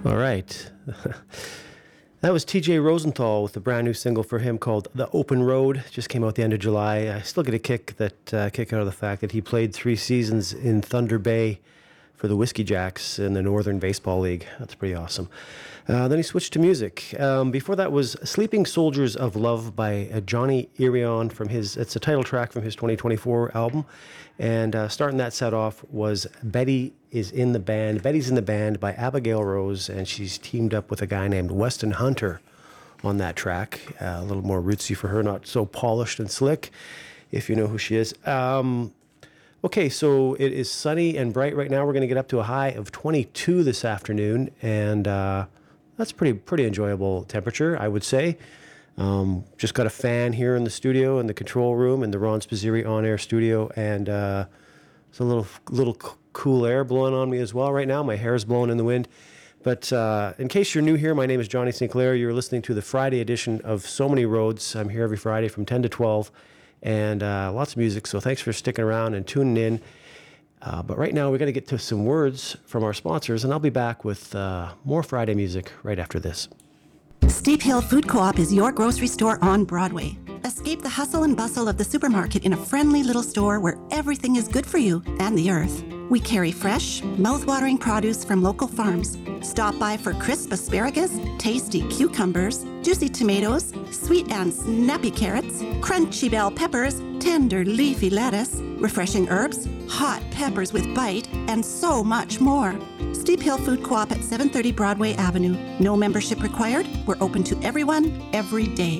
All right. That was TJ Rosenthal with a brand new single for him called The Open Road. Just came out the end of July. I still get a kick out of the fact that he played 3 seasons in Thunder Bay for the Whiskey Jacks in the Northern Baseball League. That's pretty awesome. Then he switched to music. Before that was Sleeping Soldiers of Love by Johnny Irion it's a title track from his 2024 album. And starting that set off was Betty's in the Band by Abigail Rose, and she's teamed up with a guy named Weston Hunter on that track. A little more rootsy for her, not so polished and slick, if you know who she is. Okay, so it is sunny and bright right now. We're going to get up to a high of 22 this afternoon, and that's pretty enjoyable temperature, I would say. Just got a fan here in the studio, in the control room, in the Ron Spazzeri on-air studio, and it's a little cool air blowing on me as well right now. My hair is blowing in the wind. But in case you're new here, my name is Johnny Sinclair. You're listening to the Friday edition of So Many Roads. I'm here every Friday from 10 to 12, and lots of music, so thanks for sticking around and tuning in. But right now, we're going to get to some words from our sponsors, and I'll be back with more Friday music right after this. Steep Hill Food Co-op is your grocery store on Broadway. Escape the hustle and bustle of the supermarket in a friendly little store where everything is good for you and the earth. We carry fresh, mouth-watering produce from local farms. Stop by for crisp asparagus, tasty cucumbers, juicy tomatoes, sweet and snappy carrots, crunchy bell peppers, tender leafy lettuce, refreshing herbs, hot peppers with bite, and so much more. Steep Hill Food Co-op at 730 Broadway Avenue. No membership required. We're open to everyone, every day.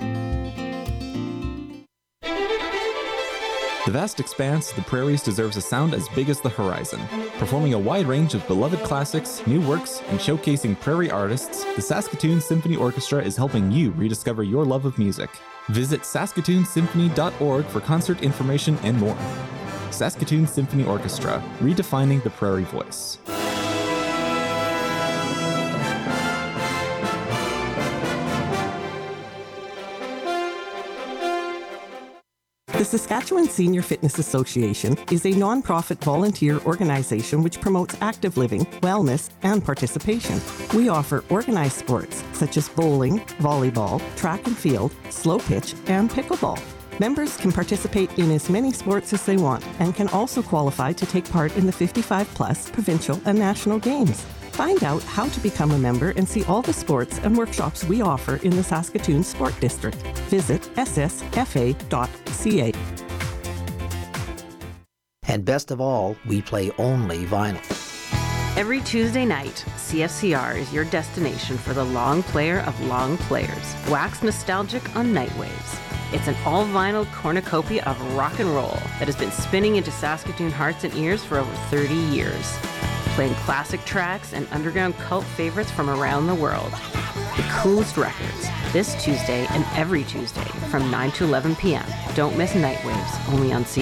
The vast expanse of the prairies deserves a sound as big as the horizon. Performing a wide range of beloved classics, new works, and showcasing prairie artists, the Saskatoon Symphony Orchestra is helping you rediscover your love of music. Visit saskatoonsymphony.org for concert information and more. Saskatoon Symphony Orchestra, redefining the prairie voice. The Saskatchewan Senior Fitness Association is a non-profit volunteer organization which promotes active living, wellness, and participation. We offer organized sports such as bowling, volleyball, track and field, slow pitch, and pickleball. Members can participate in as many sports as they want and can also qualify to take part in the 55-plus provincial and national games. Find out how to become a member and see all the sports and workshops we offer in the Saskatoon Sport District. Visit ssfa.ca. And best of all, we play only vinyl. Every Tuesday night, CFCR is your destination for the long player of long players. Wax nostalgic on Nightwaves. It's an all-vinyl cornucopia of rock and roll that has been spinning into Saskatoon hearts and ears for over 30 years. Playing classic tracks and underground cult favorites from around the world. The coolest records, this Tuesday and every Tuesday from 9 to 11 p.m. Don't miss Nightwaves, only on CFCR.